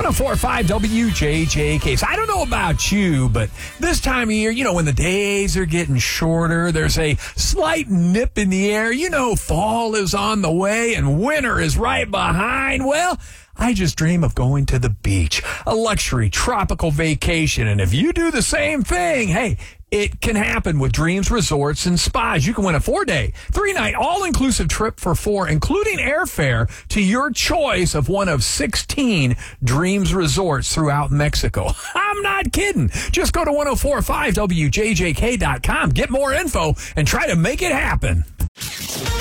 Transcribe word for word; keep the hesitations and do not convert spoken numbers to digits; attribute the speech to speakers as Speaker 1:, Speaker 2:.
Speaker 1: oh four point five W J J K. So I don't know about you, but this time of year, you know, when the days are getting shorter, there's a slight nip in the air. You know, fall is on the way and winter is right behind. Well, I just dream of going to the beach, a luxury tropical vacation. And if you do the same thing, hey, it can happen with Dreams Resorts and Spas. You can win a four-day, three-night, all-inclusive trip for four, including airfare to your choice of one of sixteen Dreams Resorts throughout Mexico. I'm not kidding. Just go to ten forty-five W J J K dot com, get more info, and try to make it happen.